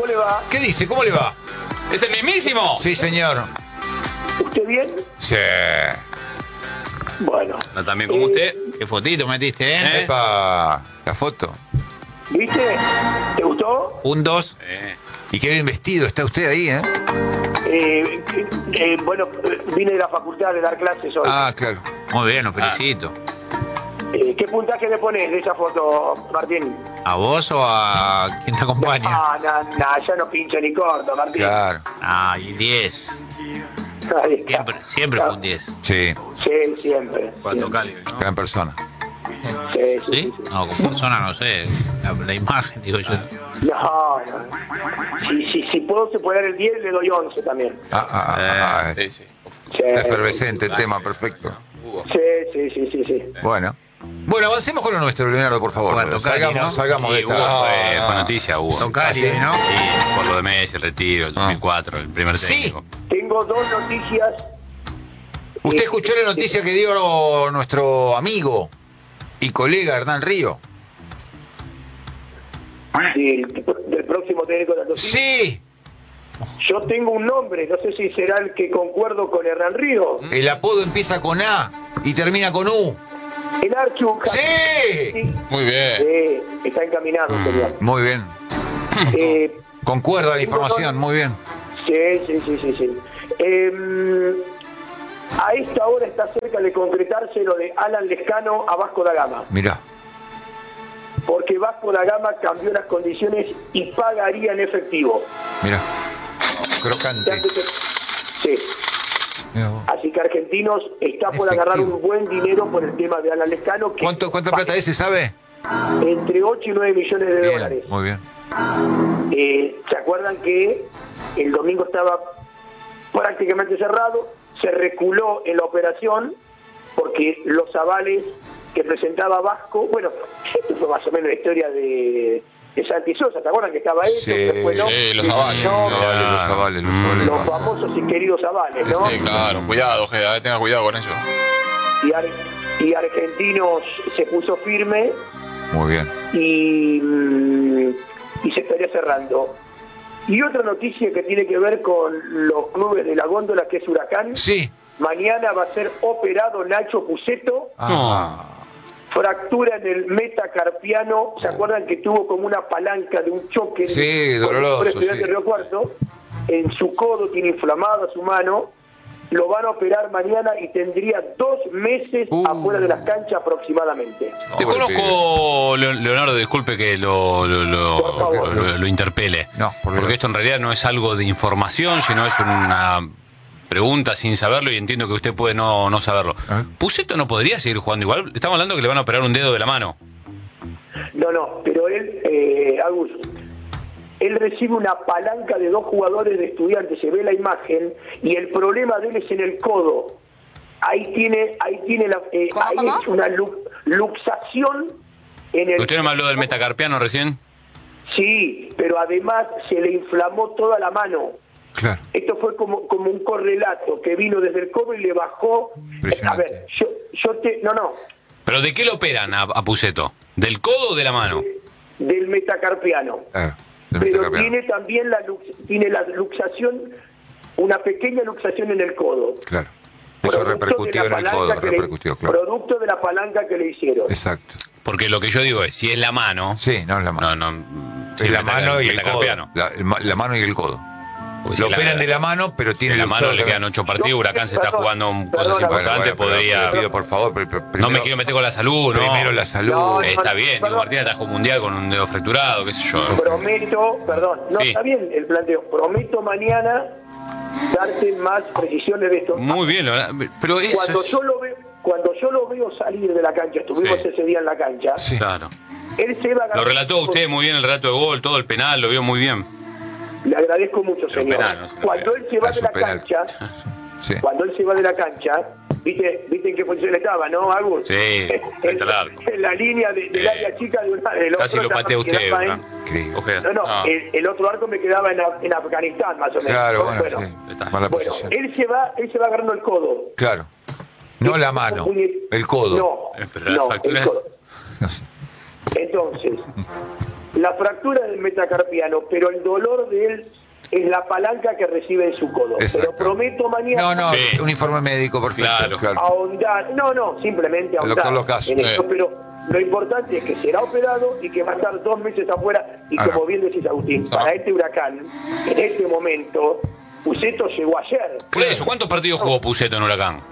le va? ¿Qué dice? ¿Cómo le va? ¿Es el mismísimo? Sí, señor. ¿Usted bien? Sí. Bueno. No, también como usted. Qué fotito metiste, ¿eh? Epa, la foto. ¿Viste? ¿Te gustó? Un 2. Y qué bien vestido está usted ahí, ¿eh? Bueno, vine de la facultad de dar clases hoy. Ah, claro. Muy bien, lo felicito. ¿Qué puntaje le pones de esa foto, Martín? ¿A vos o a quien te acompaña? No, ya no pincho ni corto, Martín. Claro. Ah, y 10. Ahí está. Siempre fue un 10. Sí, Sí, siempre. Cuatro cálidos, ¿no? gran persona. ¿Sí? No, como persona no sé. La imagen, digo yo. No. Si puedo superar el 10, le doy 11 también. Sí, sí. Sí, Efervescente el tema, perfecto. sí. Bueno, avancemos con lo nuestro, Leonardo, por favor. Bueno, Tocali, ¿no? Salgamos de Hugo esta. fue noticia, Hugo. Tocali, ¿sí? ¿no? Sí, por lo de Messi, el retiro, el 2004, el primer técnico. Tengo dos noticias. ¿Usted escuchó la noticia que dio nuestro amigo y colega Hernán Río? Del próximo técnico de Atlético. Sí, Yo tengo un nombre, no sé si será el que concuerdo con Hernán Río. el apodo empieza con A y termina con U. El Archu. Sí. Muy bien. Está encaminado, señor. Muy bien. Concuerda la información, muy bien. Sí. A esta hora está cerca de concretarse lo de Alan Lescano a Vasco da Gama. Mirá. Porque Vasco da Gama cambió las condiciones y pagaría en efectivo. Mirá. Crocante. Sí. Mirá vos. Así que Argentinos está por Efectivo. agarrar un buen dinero por el tema de Alan Lescano. Que ¿Cuánta plata es, se sabe? Entre 8 y 9 millones de Bien, dólares. muy bien. ¿Se acuerdan que el domingo estaba prácticamente cerrado? Se reculó en la operación porque los avales que presentaba Vasco, bueno, esto fue más o menos la historia de Santi Sosa, ¿te acuerdan que estaba él? Sí, Después, ¿no? sí, los avales. No, Los avales. los famosos y queridos avales, ¿no? Sí, claro. Cuidado, Ojeda, tenga cuidado con eso. Y Argentinos se puso firme Muy bien. y se estaría cerrando. Y otra noticia que tiene que ver con los clubes de la góndola, que es Huracán. Sí. Mañana va a ser operado Nacho Puceto. Fractura en el metacarpiano. ¿Se acuerdan que tuvo como una palanca de un choque? Sí, doloroso, Por Estudiantes sí. Río Cuarto. En su codo tiene inflamada su mano. Lo van a operar mañana y tendría 2 meses afuera de las canchas aproximadamente. Desconozco, Leonardo, disculpe que Por favor. lo interpele. No, porque esto en realidad no es algo de información, sino es una pregunta sin saberlo y entiendo que usted puede no saberlo. ¿Puceto no podría seguir jugando igual? Estamos hablando que le van a operar un dedo de la mano. No, pero él, Agus, él recibe una palanca de 2 jugadores de Estudiantes, se ve la imagen, y el problema de él es en el codo. Ahí tiene ahí es una luxación en el... ¿Usted no me habló del metacarpiano recién? Sí, pero además se le inflamó toda la mano. Claro. Esto fue como un correlato que vino desde el codo y le bajó. A ver, no. ¿Pero de qué lo operan a Puceto? ¿Del codo o de la mano? Del metacarpiano. Claro. Pero tiene también la luxación, una pequeña luxación en el codo. Claro. Eso repercutió en el codo, repercutió, claro. Producto de la palanca que le hicieron. Exacto. Porque lo que yo digo es, si es la mano... Sí, no es la mano. si Es la mano y el codo. metacarpiano. La mano y el codo. Porque Lo si operan de la mano, pero tiene de la mano luxado le quedan también. 8 partidos, Huracán se está jugando cosas Perdona, importantes, Bueno, podría... le pido por favor, no primero, me quiero meter con la salud, ¿no? primero la salud. No, Está bien, Diego Martínez atajó un mundial con un dedo fracturado, qué sé yo. Prometo, Sí. está bien el planteo. Prometo mañana darte más precisiones de esto. Muy bien, pero eso Cuando es... yo lo veo salir de la cancha, estuvimos Sí. ese día en la cancha, Sí. Claro. él se va a Lo relató usted muy bien, el relato de gol, todo el penal, lo vio muy bien. Le agradezco mucho, señor. penal, no es un Cuando él se va de la penal. cancha, Sí. cuando él se va de la cancha, ¿viste en qué posición estaba, no, Agus? Sí, frente al arco. En la línea del área chica del Casi otro lo patea me usted, quedaba ¿verdad? Increíble. Ojeda. No, Ah, el otro arco me quedaba en Afganistán, más o menos. Claro, bueno, Bueno, sí. está. Mala bueno, posición. él se va agarrando el codo. Claro. No la mano, el codo. No, Pero la no, factura el es- codo. No sé. Entonces, La fractura del metacarpiano, pero el dolor de él es la palanca que recibe en su codo. Exacto. Pero prometo mañana... No, Sí. un informe médico, por favor. Claro. ahondar, simplemente El ahondar doctor Locas. en eso, pero lo importante es que será operado y que va a estar 2 meses afuera y como bien decís, Agustín, para este Huracán, en este momento, Puceto llegó ayer. Por eso, ¿cuántos partidos jugó Puceto en Huracán?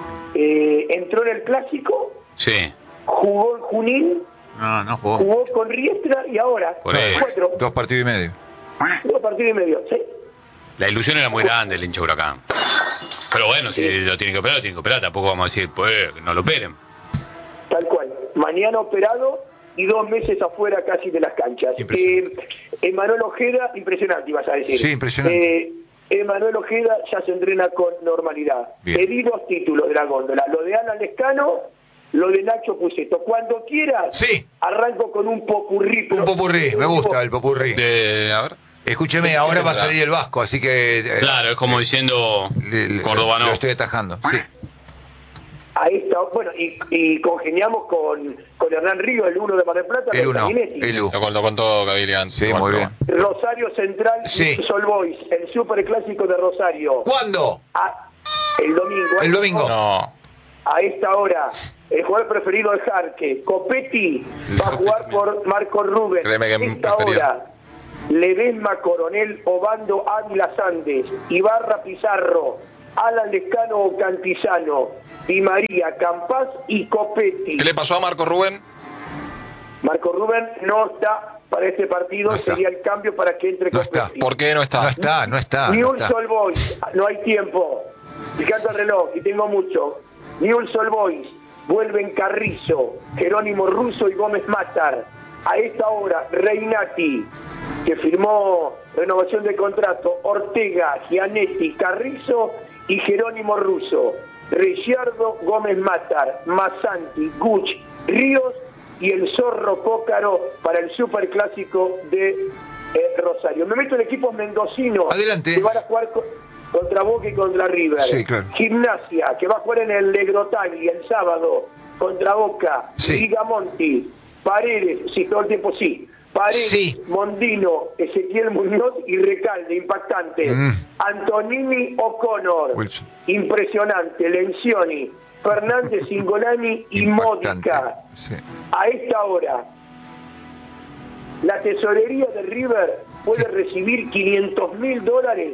Entró en el Clásico, Sí. jugó en Junín, No jugó. jugó con Riestra y ahora Por ahí. 4, 2 partidos y medio. 2 partidos y medio, ¿sí? La ilusión era muy grande el hincha Huracán. Pero bueno, si lo tienen que operar, lo tienen que operar. Tampoco vamos a decir, pues, que no lo operen. Tal cual. Mañana operado y 2 meses afuera casi de las canchas. Emanuel Ojeda, impresionante ibas a decir. Sí, impresionante. Emanuel Ojeda ya se entrena con normalidad. Bien. Pedí 2 títulos de la góndola. Lo de Alan Lescano, lo de Nacho Puceto. Cuando quieras, Sí. arranco con un popurrí. Un popurrí, me gusta el popurrí. A ver. Escúcheme, ahora va a salir el Vasco, así que... Claro, es como diciendo Córdoba no. Lo estoy atajando, sí. Ahí está, bueno, y congeniamos con Hernán Río, el 1 de Mar del Plata. El de 1, Sanguinetti. el 1. Lo contó Gaviria. Sí, muy bien. Rosario Central Sí. y Sol Boys, el superclásico de Rosario. ¿Cuándo? El domingo. El domingo. No. A esta hora, el jugador preferido de Jarque, Copetti, va a jugar por Marco Rubén. Créeme que A es mi esta preferido. hora, Ledesma, Coronel, Obando, Águila Sandes, Ibarra Pizarro, Alan Lescano Cantizano, Di María, Campás y Copetti. ¿Qué le pasó a Marco Rubén? Marco Rubén no está para este partido, No está. sería el cambio para que entre No está. Copetti. ¿Por qué no está? No está. Ni no un está. Sol Boys, no hay tiempo. Fíjate el reloj, y tengo mucho. Ni un Sol Boys, vuelven Carrizo, Jerónimo Russo y Gómez Matar. A esta hora, Reinati, que firmó renovación de contrato, Ortega, Gianetti, Carrizo y Jerónimo Russo. Ricciardo, Gómez Matar, Masanti, Guch, Ríos y el Zorro Cócaro para el superclásico de Rosario. Me meto en equipos mendocinos. Adelante. Que van a jugar contra Boca y contra River. Sí, claro. Gimnasia, que va a jugar en el Negrotagui el sábado contra Boca. Sí. Ligamonti, Paredes, sí, todo el tiempo sí. Paredes, Sí. Mondino, Ezequiel Muñoz y Recalde, impactante. Antonini O'Connor, Wilson. impresionante. Lencioni, Fernández, Ingolani y Impactante. Módica. Sí. A esta hora, la tesorería de River puede recibir $500.000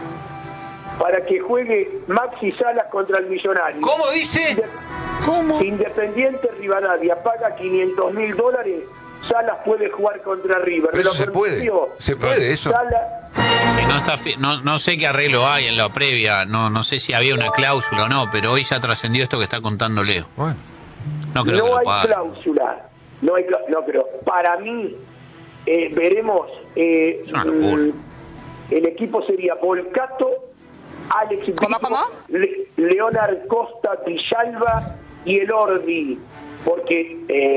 para que juegue Maxi Salas contra el Millonario. ¿Cómo dice? Si Independiente Rivadavia paga $500.000, Salas puede jugar contra River. Pero eso Me se lo puede. permitió. Se puede eso. Salas, Y no está no sé qué arreglo hay en la previa, no sé si había una cláusula o no, pero hoy ya trascendió esto que está contando Leo. Bueno. No creo que no lo hay pague. cláusula. No hay no, pero para mí veremos una locura. el equipo sería Volcato, Alex ¿Cómo? Leonard Costa, Villalba y el Ordi, porque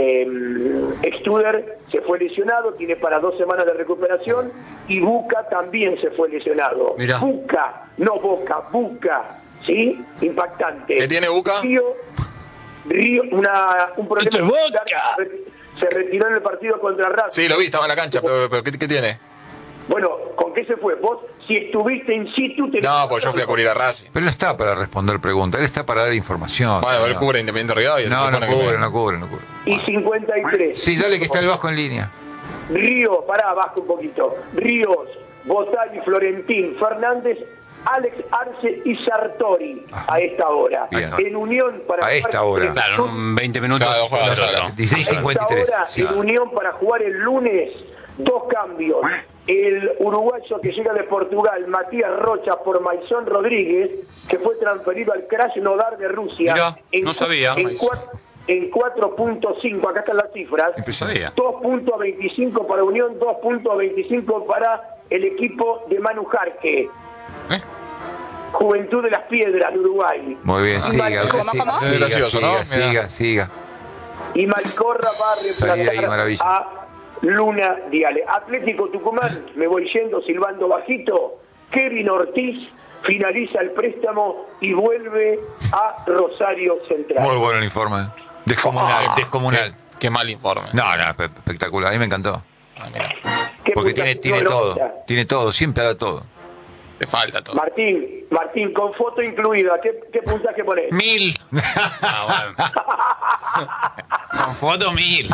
Studer se fue lesionado, tiene para 2 semanas de recuperación, y Buca también se fue lesionado. Mirá. Buca, no Boca, Buca, ¿sí? Impactante. ¿Qué tiene Buca? Río, un problema. ¡Esto es Boca! Se retiró en el partido contra Racing. Sí, lo vi, estaba en la cancha, pero ¿qué tiene? Bueno, ¿con qué se fue? Vos, si estuviste in situ... No, pues yo fui a cubrir a Racing. Pero no está para responder preguntas, él está para dar información. Bueno, él cubre Independiente Rivadavia. No cubre. Y 53. Sí, dale que está el Vasco en línea. Río, pará, bajo un poquito. Ríos, Botagli, Florentín, Fernández, Alex Arce y Sartori a esta hora. Bien. En Unión para A esta hora. Claro, en 20 minutos. Cada dos juegas otro. Salas. 16:53. Ahora, Sí. en Unión para jugar el lunes, 2 cambios. El uruguayo que llega de Portugal, Matías Rocha, por Maison Rodríguez, que fue transferido al Krasnodar de Rusia. Mirá, no sabía. En 4.5, acá están las cifras. Sabía. 2.25 para Unión, 2.25 para el equipo de Manu Jarque. Juventud de las Piedras de Uruguay. Muy bien, siga. ¿Cómo? Es gracioso, ¿no? Siga. Y Malcorra va a Salí de ahí, reemplazar maravilla. a Luna Diale. Atlético Tucumán, me voy yendo silbando bajito. Kevin Ortiz finaliza el préstamo y vuelve a Rosario Central. Muy bueno el informe. Descomunal. Qué mal informe. No, espectacular, a mí me encantó. Ah, mira. ¿Qué Porque puntaje tiene no todo, logra? tiene todo, siempre da todo. Te falta todo. Martín, con foto incluida, ¿qué puntaje ponés? 1000. Ah, bueno. Con foto 1000.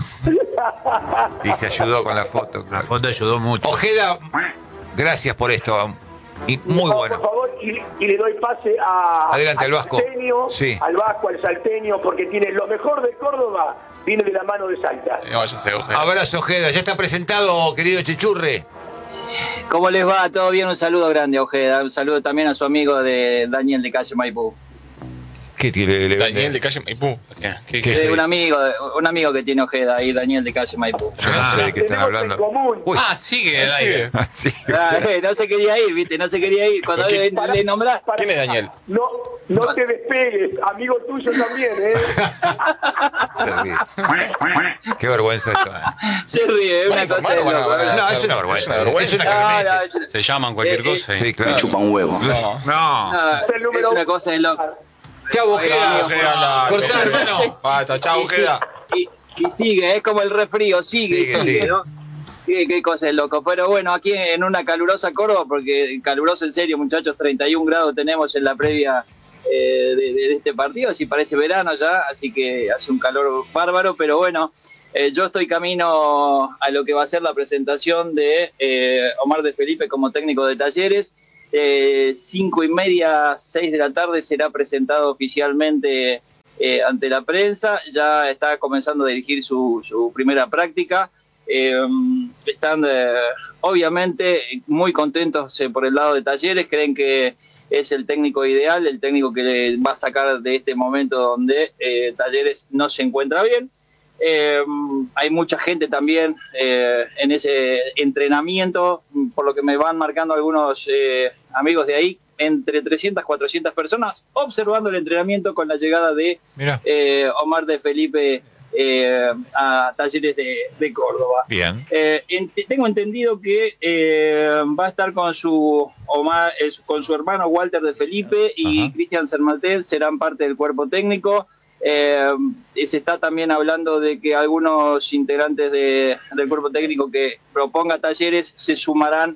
Y se ayudó con la foto, La claro. foto ayudó mucho. Ojeda, gracias por esto. Y muy No, bueno. Por favor, y le doy pase Adelante, al Vasco. Salteño, Sí. al Vasco, al Salteño, porque tiene lo mejor de Córdoba, viene de la mano de Salta. Váyase, Ojeda. Abrazo, Ojeda. Ya está presentado, querido Chichurre. ¿Cómo les va? ¿Todo bien? Un saludo grande a Ojeda. Un saludo también a su amigo de Daniel de Calle Maipú. ¿Qué tiene? Le Daniel vende? de Calle Maipú. ¿Qué es? Un amigo que tiene Ojeda ahí, Daniel de Calle Maipú. Yo no sé de qué están Tenemos hablando. en común. Uy. Ah, sigue, Sí. Daire. Sí. No se quería ir, ¿viste? No se quería ir. Cuando le nombrás... ¿Quién es Daniel? No te despegues, amigo tuyo también, ¿eh? Se ríe. Qué vergüenza esto. Se ríe, es ¿Van a una cosa informar de o van a- loco. van a- No, es una vergüenza. Es una vergüenza. Es una kermés. No, Se llaman cualquier cosa. Sí, claro. No. No. Es el número es una cosa de loco. Chau, Ojeda. Ojeda, anda. Cortá, hermano. Basta, chao, Ojeda. Y sigue, es como el refrío, sigue, ¿no? Qué cosa es loco. Pero bueno, aquí en una calurosa Córdoba, porque caluroso en serio, muchachos, 31 grados tenemos en la previa de este partido, así parece verano ya, así que hace un calor bárbaro, pero bueno, yo estoy camino a lo que va a ser la presentación de Omar de Felipe como técnico de Talleres. 5:30, 6 de la tarde será presentado oficialmente ante la prensa. Ya está comenzando a dirigir su primera práctica. Están obviamente muy contentos por el lado de Talleres, creen que es el técnico ideal, el técnico que le va a sacar de este momento donde Talleres no se encuentra bien. Hay mucha gente también en ese entrenamiento, por lo que me van marcando algunos amigos de ahí, entre 300 400 personas observando el entrenamiento con la llegada de Omar de Felipe a Talleres de Córdoba. Bien. Tengo entendido que va a estar con su hermano Walter de Felipe y Cristian Sermaltel, serán parte del cuerpo técnico. Se está también hablando de que algunos integrantes del cuerpo técnico que proponga Talleres se sumarán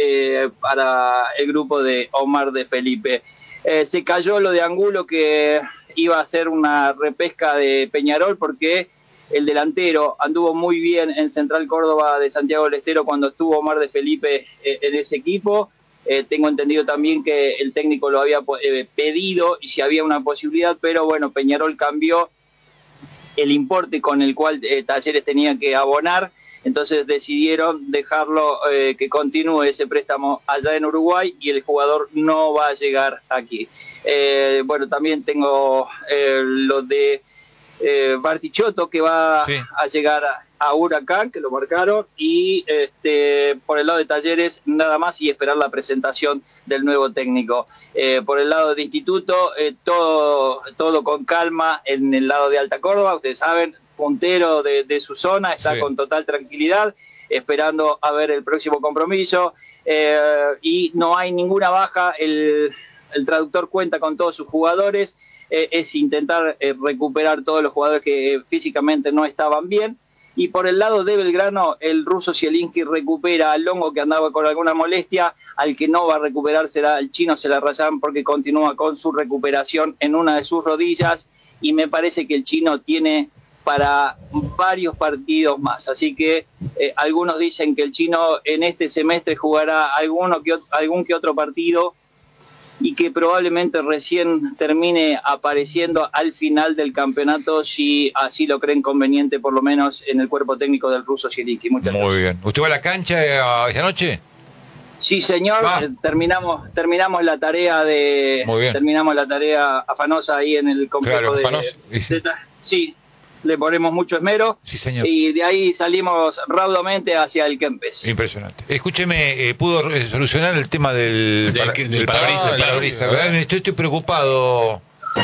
para el grupo de Omar de Felipe. Se cayó lo de Angulo, que iba a ser una repesca de Peñarol, porque el delantero anduvo muy bien en Central Córdoba de Santiago del Estero cuando estuvo Omar de Felipe en ese equipo. Tengo entendido también que el técnico lo había pedido y si había una posibilidad, pero bueno, Peñarol cambió el importe con el cual Talleres tenía que abonar, entonces decidieron dejarlo que continúe ese préstamo allá en Uruguay y el jugador no va a llegar aquí. Bueno, también tengo lo de Bartichotto, que va a llegar a Huracán, que lo marcaron, y por el lado de Talleres nada más y esperar la presentación del nuevo técnico. Por el lado de Instituto, todo con calma en el lado de Alta Córdoba, ustedes saben, puntero de su zona, está con total tranquilidad, esperando a ver el próximo compromiso, y no hay ninguna baja, el traductor cuenta con todos sus jugadores, es intentar recuperar todos los jugadores que físicamente no estaban bien. Y por el lado de Belgrano, el ruso Zielinski recupera al Longo, que andaba con alguna molestia. Al que no va a recuperar será el chino Celarrayán, porque continúa con su recuperación en una de sus rodillas, y me parece que el chino tiene para varios partidos más, así que algunos dicen que el chino en este semestre jugará algún que otro partido y que probablemente recién termine apareciendo al final del campeonato, si así lo creen conveniente, por lo menos en el cuerpo técnico del ruso Zielinski. Muchas gracias. Muy bien. ¿Usted va a la cancha esta noche? Sí, señor. Terminamos la tarea terminamos la tarea afanosa ahí en el complejo sí, le ponemos mucho esmero. Sí, señor. Y de ahí salimos raudamente hacia el Kempes. Impresionante. Escúcheme, ¿pudo solucionar el tema del parabrisas? ¿Verdad? Estoy preocupado.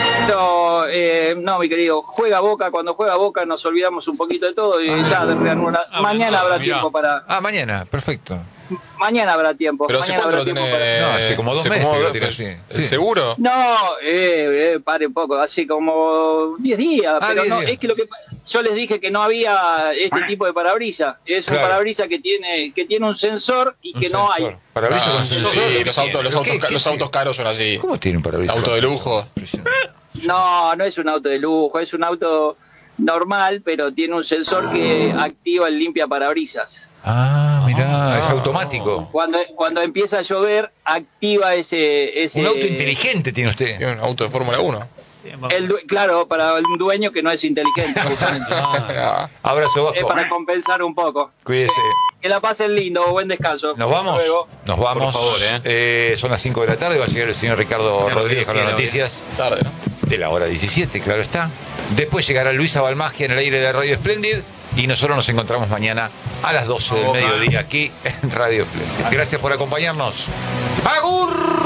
No, mi querido, juega Boca. Cuando juega Boca nos olvidamos un poquito de todo y ya reanudar. Mañana habrá tiempo para... mañana, perfecto. Mañana habrá tiempo. Pero ¿hace cuánto lo tiene? No, hace como 2 meses. ¿Seguro? No, pare un poco, hace como 10 días. Pero 10 no, días. es que lo que... yo les dije que no había este tipo de parabrisas. Es Claro. un parabrisas que tiene un sensor y que no hay. Parabrisas Ah, con sensor. sí, los ¿Qué? autos caros son así. ¿Cómo tiene un parabrisas? Auto de lujo. No, no es un auto de lujo, es un auto normal, pero tiene un sensor que activa el limpia parabrisas. Ah, mirá, es automático. Cuando empieza a llover, activa ese Un auto inteligente tiene usted. Tiene un auto de Fórmula 1. Claro, para un dueño que no es inteligente, justamente. Ah, Abrazo, Es Vasco. para compensar un poco. Cuídese. Que la pasen lindo, buen descanso. ¿Nos vamos? Hasta luego. Nos vamos. Por favor, Son las 5 de la tarde, va a llegar el señor Ricardo Claro, Rodríguez con las quiero, noticias tarde, ¿no? de la hora 17, claro está. Después llegará Luisa Balmagia en el aire de Radio Splendid y nosotros nos encontramos mañana a las 12 del mediodía aquí en Radio Splendid. Gracias por acompañarnos. ¡Agur!